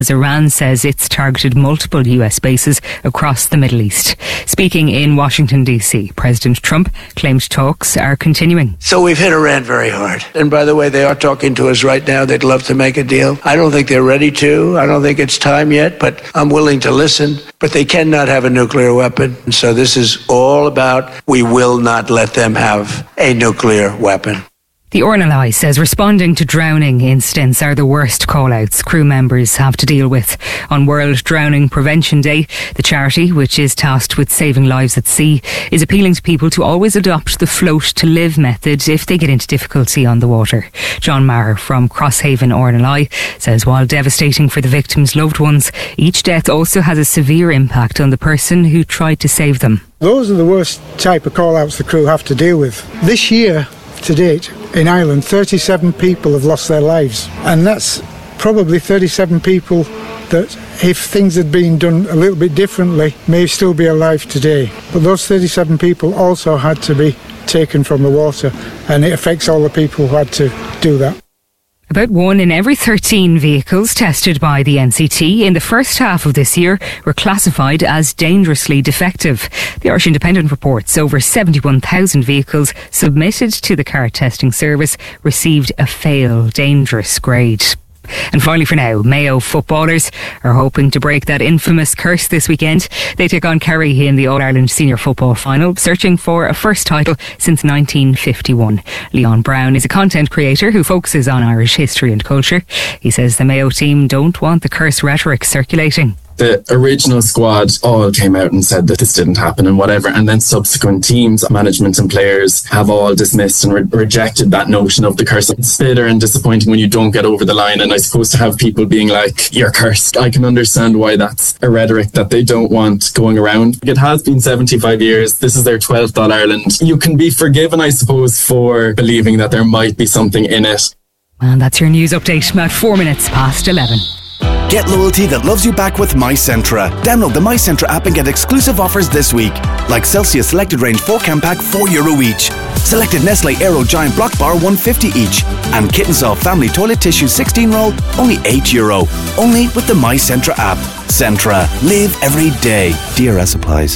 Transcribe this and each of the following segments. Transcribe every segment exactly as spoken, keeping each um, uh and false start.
Iran says it's targeted multiple U S bases across the Middle East. Speaking in Washington, D C, President Trump claimed talks are continuing. So we've hit Iran very hard. And by the way, they are talking to us right now. They'd love to make a deal. I don't think they're ready to. I don't think it's time yet, but I'm willing to listen. But they cannot have a nuclear weapon. And so this is all about we will not let them have a nuclear weapon. The R N L I says responding to drowning incidents are the worst call-outs crew members have to deal with. On World Drowning Prevention Day, the charity, which is tasked with saving lives at sea, is appealing to people to always adopt the float to live method if they get into difficulty on the water. John Maher from Crosshaven R N L I says while devastating for the victims' loved ones, each death also has a severe impact on the person who tried to save them. Those are the worst type of call-outs the crew have to deal with. This year, to date, in Ireland, thirty-seven people have lost their lives. And that's probably thirty-seven people that, if things had been done a little bit differently, may still be alive today. But those thirty-seven people also had to be taken from the water, and it affects all the people who had to do that. About one in every thirteen vehicles tested by the N C T in the first half of this year were classified as dangerously defective. The Irish Independent reports over seventy-one thousand vehicles submitted to the car testing service received a fail dangerous grade. And finally for now, Mayo footballers are hoping to break that infamous curse this weekend. They take on Kerry in the All-Ireland Senior Football Final, searching for a first title since nineteen fifty-one. Leon Brown is a content creator who focuses on Irish history and culture. He says the Mayo team don't want the curse rhetoric circulating. The original squad all came out and said that this didn't happen and whatever, and then subsequent teams, management and players have all dismissed and re- rejected that notion of the curse. It's bitter and disappointing when you don't get over the line, and I suppose to have people being like, you're cursed, I can understand why that's a rhetoric that they don't want going around. It has been seventy-five years, this is their twelfth All-Ireland. You can be forgiven, I suppose, for believing that there might be something in it. And that's your news update at four minutes past eleven. Get loyalty that loves you back with MyCentra. Download the MyCentra app and get exclusive offers this week. Like Celsius Selected Range four can pack, four euro each. Selected Nestle Aero Giant Block Bar, one fifty each. And Kitten Soft Family Toilet Tissue sixteen roll, only eight euro. Only with the MyCentra app. Centra. Live every day. D R S applies.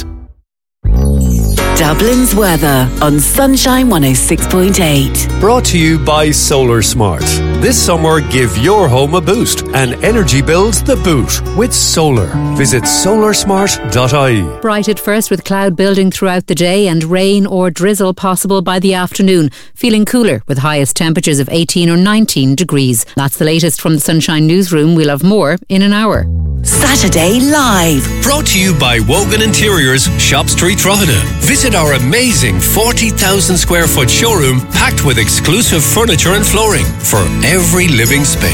Dublin's weather on Sunshine one oh six point eight. Brought to you by Solar Smart. This summer, give your home a boost and energy bills the boot with solar. Visit solar smart dot I E. Bright at first with cloud building throughout the day and rain or drizzle possible by the afternoon. Feeling cooler with highest temperatures of eighteen or nineteen degrees. That's the latest from the Sunshine Newsroom. We'll have more in an hour. Saturday Live. Brought to you by Wogan Interiors, Shop Street, Drogheda. Visit our amazing forty thousand square foot showroom packed with exclusive furniture and flooring for every living space.